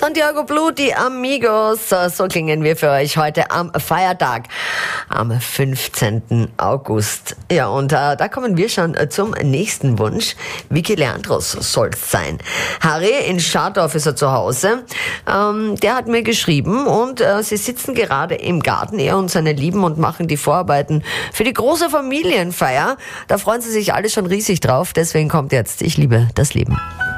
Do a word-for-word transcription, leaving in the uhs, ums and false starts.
Santiago Blue, die Amigos. So klingen wir für euch heute am Feiertag, am fünfzehnten August. Ja, und äh, da kommen wir schon zum nächsten Wunsch. Vicky Leandros soll's sein. Harry in Schadorf ist er zu Hause. Ähm, der hat mir geschrieben und äh, sie sitzen gerade im Garten, er und seine Lieben, und machen die Vorarbeiten für die große Familienfeier. Da freuen sie sich alle schon riesig drauf. Deswegen kommt jetzt Ich liebe das Leben.